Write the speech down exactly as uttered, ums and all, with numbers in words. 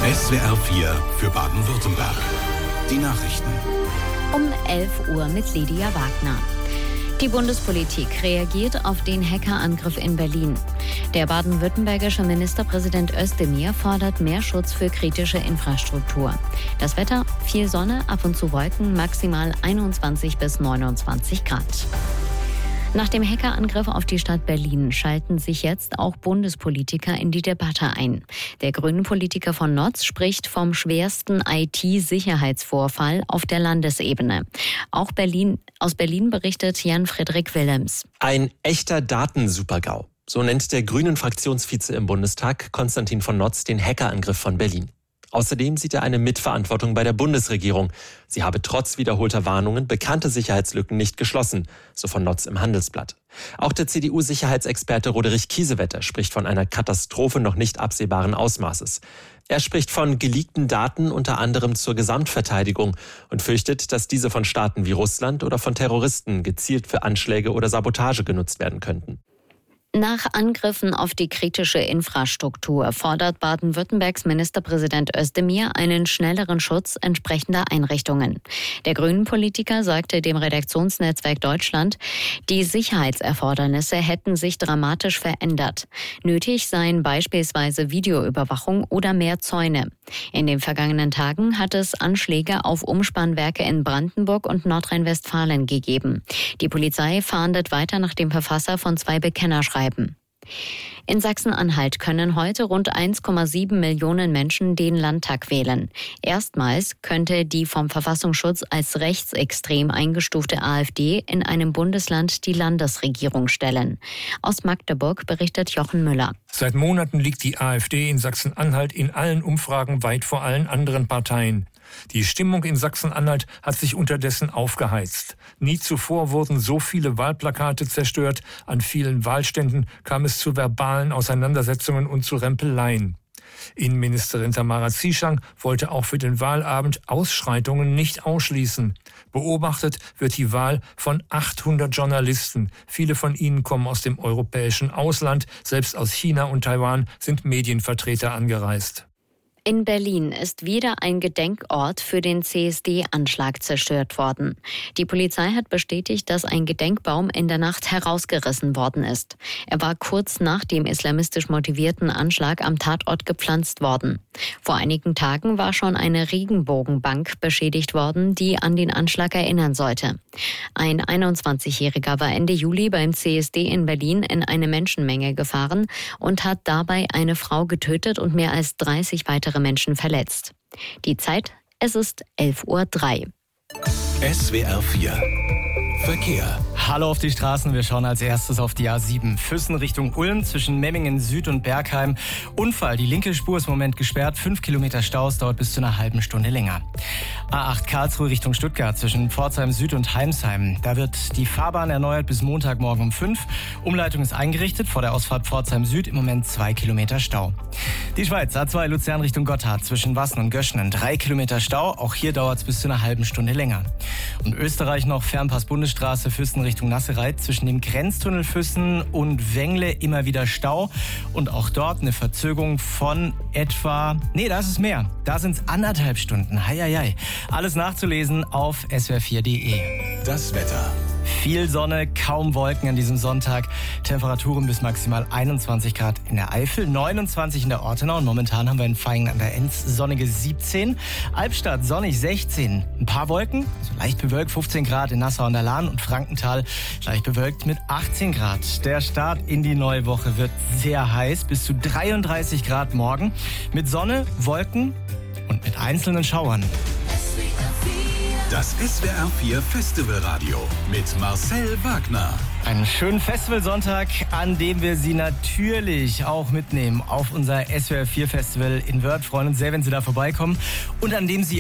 S W R vier für Baden-Württemberg. Die Nachrichten. Um elf Uhr mit Lydia Wagner. Die Bundespolitik reagiert auf den Hackerangriff in Berlin. Der baden-württembergische Ministerpräsident Özdemir fordert mehr Schutz für kritische Infrastruktur. Das Wetter: viel Sonne, ab und zu Wolken, maximal einundzwanzig bis neunundzwanzig Grad. Nach dem Hackerangriff auf die Stadt Berlin schalten sich jetzt auch Bundespolitiker in die Debatte ein. Der Grünen-Politiker von Notz spricht vom schwersten I T-Sicherheitsvorfall auf der Landesebene. Auch Berlin, aus Berlin berichtet Jan-Frederik Willems. Ein echter Datensupergau. So nennt der Grünen-Fraktionsvize im Bundestag, Konstantin von Notz, den Hackerangriff von Berlin. Außerdem sieht er eine Mitverantwortung bei der Bundesregierung. Sie habe trotz wiederholter Warnungen bekannte Sicherheitslücken nicht geschlossen, so von Notz im Handelsblatt. Auch der C D U-Sicherheitsexperte Roderich Kiesewetter spricht von einer Katastrophe noch nicht absehbaren Ausmaßes. Er spricht von geleakten Daten unter anderem zur Gesamtverteidigung und fürchtet, dass diese von Staaten wie Russland oder von Terroristen gezielt für Anschläge oder Sabotage genutzt werden könnten. Nach Angriffen auf die kritische Infrastruktur fordert Baden-Württembergs Ministerpräsident Özdemir einen schnelleren Schutz entsprechender Einrichtungen. Der Grünen-Politiker sagte dem Redaktionsnetzwerk Deutschland, die Sicherheitserfordernisse hätten sich dramatisch verändert. Nötig seien beispielsweise Videoüberwachung oder mehr Zäune. In den vergangenen Tagen hat es Anschläge auf Umspannwerke in Brandenburg und Nordrhein-Westfalen gegeben. Die Polizei fahndet weiter nach dem Verfasser von zwei Bekennerschreiben. In Sachsen-Anhalt können heute rund eins Komma sieben Millionen Menschen den Landtag wählen. Erstmals könnte die vom Verfassungsschutz als rechtsextrem eingestufte AfD in einem Bundesland die Landesregierung stellen. Aus Magdeburg berichtet Jochen Müller. Seit Monaten liegt die AfD in Sachsen-Anhalt in allen Umfragen weit vor allen anderen Parteien. Die Stimmung in Sachsen-Anhalt hat sich unterdessen aufgeheizt. Nie zuvor wurden so viele Wahlplakate zerstört. An vielen Wahlständen kam es zu verbalen Auseinandersetzungen und zu Rempeleien. Innenministerin Tamara Zieschang wollte auch für den Wahlabend Ausschreitungen nicht ausschließen. Beobachtet wird die Wahl von achthundert Journalisten. Viele von ihnen kommen aus dem europäischen Ausland. Selbst aus China und Taiwan sind Medienvertreter angereist. In Berlin ist wieder ein Gedenkort für den C S D-Anschlag zerstört worden. Die Polizei hat bestätigt, dass ein Gedenkbaum in der Nacht herausgerissen worden ist. Er war kurz nach dem islamistisch motivierten Anschlag am Tatort gepflanzt worden. Vor einigen Tagen war schon eine Regenbogenbank beschädigt worden, die an den Anschlag erinnern sollte. Ein einundzwanzigjähriger war Ende Juli beim C S D in Berlin in eine Menschenmenge gefahren und hat dabei eine Frau getötet und mehr als dreißig weitere Menschen verletzt. Die Zeit: es ist elf Uhr drei. S W R vier Verkehr. Hallo auf die Straßen. Wir schauen als erstes auf die A sieben. Füssen Richtung Ulm zwischen Memmingen Süd und Bergheim. Unfall. Die linke Spur ist im Moment gesperrt. Fünf Kilometer Staus, dauert bis zu einer halben Stunde länger. A acht Karlsruhe Richtung Stuttgart zwischen Pforzheim Süd und Heimsheim. Da wird die Fahrbahn erneuert bis Montagmorgen um fünf. Umleitung ist eingerichtet. Vor der Ausfahrt Pforzheim Süd im Moment zwei Kilometer Stau. Die Schweiz. A zwei Luzern Richtung Gotthard zwischen Wassen und Göschenen. Drei Kilometer Stau. Auch hier dauert es bis zu einer halben Stunde länger. Und Österreich noch Fernpass Bundesstraße Füssen Richtung Nassereit zwischen dem Grenztunnel Füssen und Wengle immer wieder Stau und auch dort eine Verzögerung von etwa, nee, da ist es mehr. Da sind es anderthalb Stunden. Heieiei. Alles nachzulesen auf S W R vier Punkt de. Das Wetter. Viel Sonne, kaum Wolken an diesem Sonntag. Temperaturen bis maximal einundzwanzig Grad in der Eifel, neunundzwanzig in der Ortenau und momentan haben wir in Vaihingen an der Enz sonnige siebzehn. Albstadt sonnig sechzehn. Ein paar Wolken, also leicht bewölkt fünfzehn Grad in Nassau an der Lahn und Frankenthal leicht bewölkt mit achtzehn Grad. Der Start in die neue Woche wird sehr heiß, bis zu dreiunddreißig Grad morgen. Mit Sonne, Wolken und mit einzelnen Schauern. Das S W R vier Festivalradio mit Marcel Wagner. Einen schönen Festivalsonntag, an dem wir Sie natürlich auch mitnehmen auf unser S W R vier Festival in Wörth. Freuen uns sehr, wenn Sie da vorbeikommen und an dem Sie